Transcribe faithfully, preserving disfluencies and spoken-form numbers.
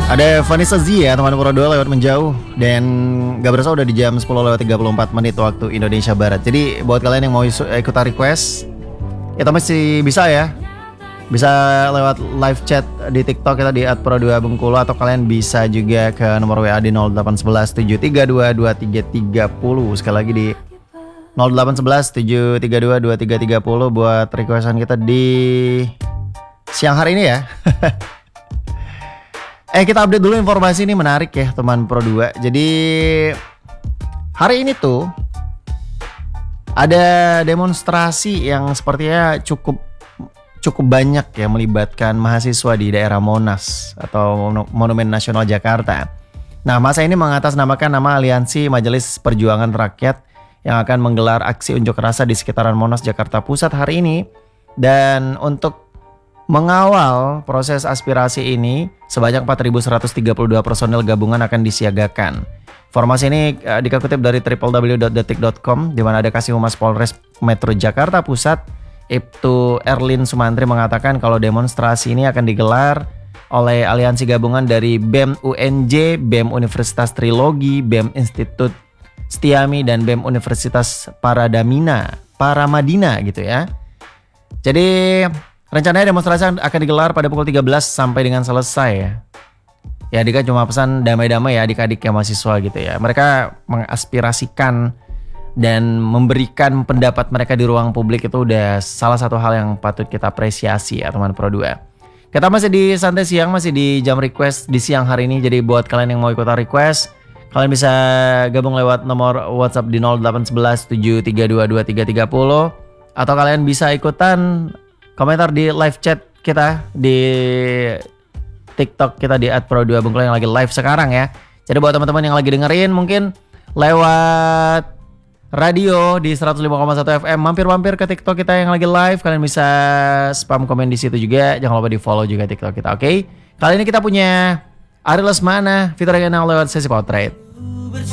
Ada Vanessa Z ya teman Pro dua lewat menjauh. Dan gak berasa udah di jam sepuluh lewat tiga puluh empat menit waktu Indonesia Barat. Jadi buat kalian yang mau isu- ikutan request, kita masih bisa ya. Bisa lewat live chat di TikTok kita di at pro dua bengkulu. Atau kalian bisa juga ke nomor W A di nol delapan satu satu tujuh tiga dua dua tiga tiga nol. Sekali lagi di nol delapan satu satu tujuh tiga dua dua tiga tiga nol buat requestan kita di siang hari ini ya. Eh kita update dulu informasi ini menarik ya teman Pro dua. Jadi hari ini tuh ada demonstrasi yang sepertinya cukup cukup banyak ya melibatkan mahasiswa di daerah Monas atau Monumen Nasional Jakarta. Nah, masa ini mengatasnamakan nama Aliansi Majelis Perjuangan Rakyat yang akan menggelar aksi unjuk rasa di sekitaran Monas Jakarta Pusat hari ini. Dan untuk mengawal proses aspirasi ini, sebanyak empat ribu seratus tiga puluh dua personil gabungan akan disiagakan. Informasi ini uh, dikutip dari w w w dot detik dot com, di mana ada Kasih Humas Polres Metro Jakarta Pusat, Ibtu Erlin Sumantri, mengatakan kalau demonstrasi ini akan digelar oleh aliansi gabungan dari B E M U N J, B E M Universitas Trilogi, B E M Institut Setiami, dan B E M Universitas Paradamina, Paramadina gitu ya. Jadi rencananya demonstrasi akan digelar pada pukul tiga belas sampai dengan selesai ya. Ya Dika cuma pesan damai-damai ya adik-adik yang mahasiswa gitu ya. Mereka mengaspirasikan dan memberikan pendapat mereka di ruang publik itu udah salah satu hal yang patut kita apresiasi ya teman Pro dua. Kita masih di santai siang, masih di jam request di siang hari ini. Jadi buat kalian yang mau ikutan request, kalian bisa gabung lewat nomor WhatsApp di nol delapan satu satu tujuh tiga dua dua tiga tiga nol. Atau kalian bisa ikutan komentar di live chat kita di TikTok kita di at pro dua bengkulu yang lagi live sekarang ya. Jadi buat teman-teman yang lagi dengerin mungkin lewat radio di seratus lima koma satu F M, mampir-mampir ke TikTok kita yang lagi live. Kalian bisa spam komen di situ juga. Jangan lupa di follow juga TikTok kita, oke? Okay? Kali ini kita punya Ari Lesmana, fitur yang lewat sesi potret.